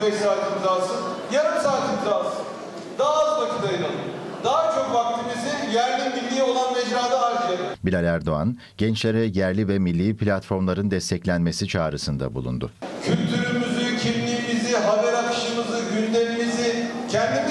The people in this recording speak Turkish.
5 saatimizi alsın, yarım saatimizi alsın. Daha az vakit ayıralım. Daha çok vaktimizi yerli milli olan mecrada harcayalım. Bilal Erdoğan, gençlere yerli ve milli platformların desteklenmesi çağrısında bulundu. Kültürümüzü, kimliğimizi, haber akışımızı, gündemimizi kendimiz